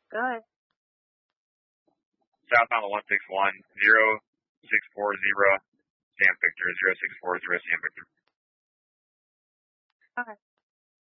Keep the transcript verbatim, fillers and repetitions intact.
Go ahead. Southbound one six one, zero six four zero, Sam Victor, zero six four zero, Sam Victor. Okay.